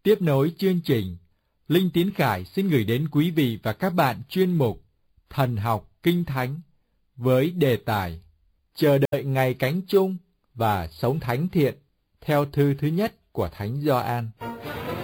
Tiếp nối chương trình, Linh Tiến Khải xin gửi đến quý vị và các bạn chuyên mục Thần học Kinh Thánh với đề tài Chờ đợi ngày cánh chung và sống thánh thiện theo thư thứ nhất của Thánh Gioan.